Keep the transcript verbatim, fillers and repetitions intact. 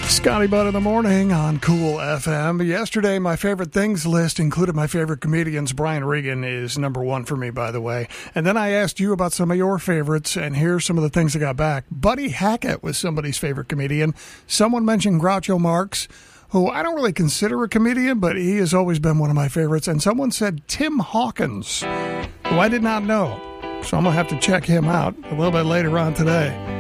Scotty Butt in the morning on Cool F M. Yesterday, my favorite things list included my favorite comedians. Brian Regan is number one for me, by the way. And then I asked you about some of your favorites, and here's some of the things I got back. Buddy Hackett was somebody's favorite comedian. Someone mentioned Groucho Marx, who I don't really consider a comedian, but he has always been one of my favorites. And someone said Tim Hawkins, who I did not know. So I'm going to have to check him out a little bit later on today.